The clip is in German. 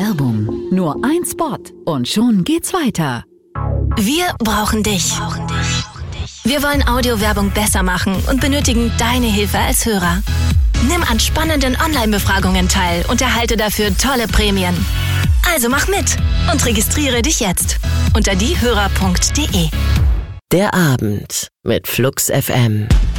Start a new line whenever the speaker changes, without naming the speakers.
Werbung. Nur ein Spot und schon geht's weiter.
Wir brauchen dich. Wir wollen Audiowerbung besser machen und benötigen deine Hilfe als Hörer. Nimm an spannenden Online-Befragungen teil und erhalte dafür tolle Prämien. Also mach mit und registriere dich jetzt unter diehörer.de.
Der Abend mit Flux FM.